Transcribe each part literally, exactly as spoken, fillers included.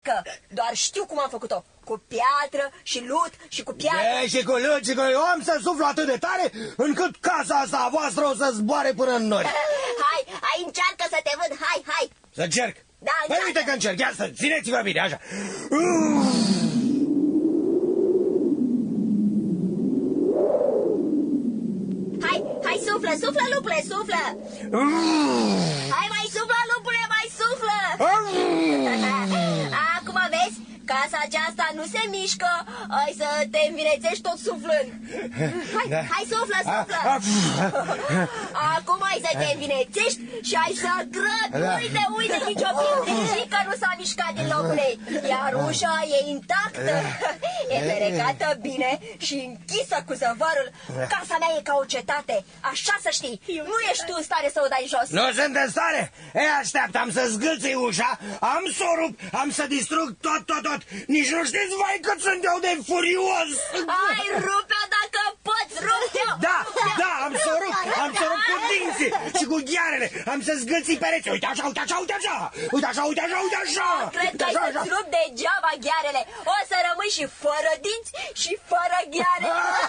încercă. Doar știu cum am făcut-o. Cu piatră și lut și cu piatră. E, și cu lut și cu... Eu am să suflu atât de tare încât casa asta a voastră o să zboare până în nori. Hai, hai, încearcă să te văd, hai, hai. Să încerc? Da, păi încearcă. uite că încerc, ia să țineți-vă bine, așa. Hai, hai, suflă, suflă, lupule, suflă. Hai, mai suflă, lupule, mai suflă. Acum vezi, casa aceasta nu se mișcă. Ai să te învinețești tot suflând. Hai, da. hai, suflă, suflă. Acum ai să te învinețești și ai să grăbi. Da. Uite, uite, nici o pietrică nu s-a mișcat din locul ei. Iar ușa e intactă. E ferecată bine și închisă cu zăvorul. Casa mea e ca o cetate, așa să știi. Nu ești tu în stare să o dai jos. Nu sunt în stare? E, așteaptă, am să zgâlțui ușa, am să o rup, am să distrug tot, tot, tot. Nici nu știți, vai, cât sunt eu de furios. Ai, rupe-o dacă poți, rupe-o. Da, da, am să o rup, am să o rup cu dinții și cu ghearele. Am să zgâlții pereți, uite așa, uite așa, uite așa. Uite așa, uite așa, uite așa. Cred că ai să-ți rup degeaba ghearele. O să rămâi și fără dinți și fără gheare.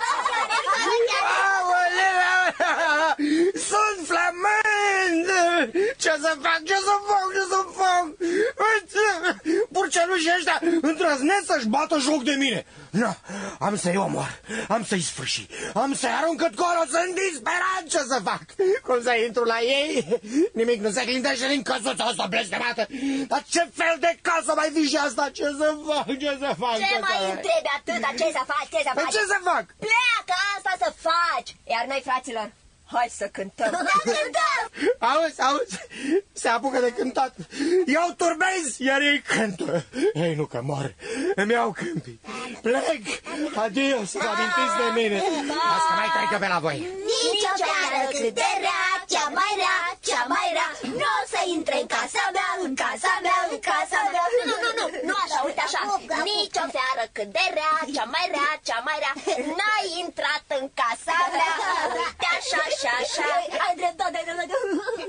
Sunt flămând! Ce să fac, ce să fac, ce să fac? Burcelușii ăștia îndrăznesc să-și bată joc de mine. No, am să-i omor, am să-i sfârși, am să-i arunc cât colo, sunt disperat, ce să fac? Cum să intru la ei? Nimic nu se clintește din căsuța asta blestemată. Dar ce fel de casă mai fi și asta? Ce să fac, ce să fac? Ce mai întrebi atâta, ce să faci, ce să faci? Ce să fac? Pleacă, asta să faci. Iar noi, fraților, hai să cântăm. Da, cântăm! Auzi, auzi, se apucă de cântat. Eu turbez, iar ei cântă. Ei, nu că mor, îmi iau câmpii. Plec, adio, să vă amintiți de mine. Las că mai trec pe la voi. Nici o seară cât de rea, cea mai rea, cea mai rea, nu o să intre în casa mea, în casa mea, în casa mea. Nu, nu, nu, nu, nu așa, uite așa. Nici o seară cât de rea, cea mai rea, cea mai rea, n-ai intrat în casa mea. Uite așa, așa, așa. Ai dreptate,